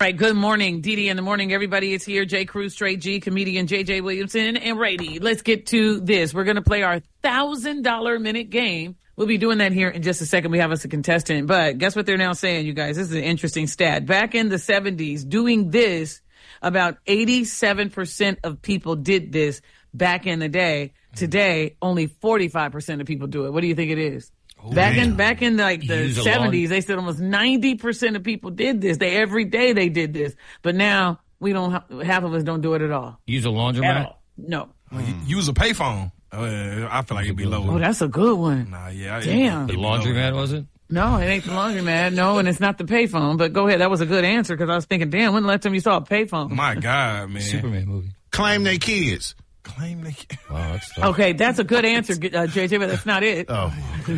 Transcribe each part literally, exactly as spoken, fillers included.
All right, good morning, D D in the morning. Everybody is here. J. Cruz, Straight G, comedian J J Williamson, and Brady. Let's get to this. We're going to play our one thousand dollars minute game. We'll be doing that here in just a second. We have us a contestant. But guess what they're now saying, you guys? This is an interesting stat. Back in the seventies, doing this, about eighty-seven percent of people did this back in the day. Today, only forty-five percent of people do it. What do you think it is? Oh, back man. in back in like the seventies, they said almost ninety percent of people did this. They every day they did this. But now we don't. Half of us don't do it at all. Use a laundromat? No. Mm. Use a payphone. Uh, I feel like it'd be lower. Oh, that's a good one. Nah, yeah. Damn. The laundromat, was it? No, it ain't the laundromat. No, and it's not the payphone. But go ahead. That was a good answer because I was thinking, damn, when the last time you saw a payphone? My God, man. Superman movie. Claim they kids. Claim they kids. Wow, that's tough. Okay, that's a good answer, uh, J J, but that's not it. Oh.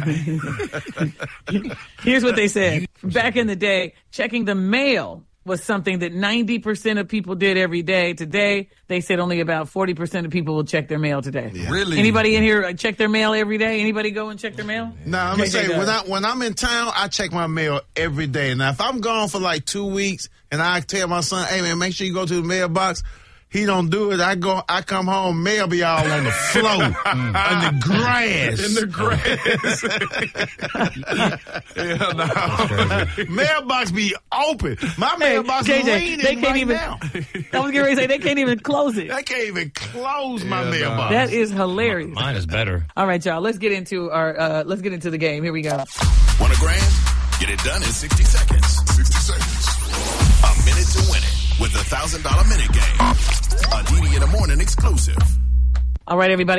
Okay. Here's what they said. Back in the day, checking the mail was something that ninety percent of people did every day. Today, they said only about forty percent of people will check their mail today. Yeah. Really? Anybody in here check their mail every day? Anybody go and check their mail? No, nah, I'm going to say, when, I, when I'm in town, I check my mail every day. Now, if I'm gone for like two weeks and I tell my son, hey, man, make sure you go to the mailbox, he don't do it. I go, I come home, mail be all on the floor, in the grass. In the grass. Yeah, no. Mailbox be open. My Hey, mailbox J is J, leaning they can't right even, now. I was getting ready to say, they can't even close it. I can't even close my Yeah, mailbox. That is hilarious. Mine is better. All right, y'all, let's get into our, uh, let's get into the game. Here we go. Want a grand? Get it done in sixty seconds. sixty seconds. A minute to win it with the one thousand dollars minute game. A D D in the morning exclusive. All right, everybody.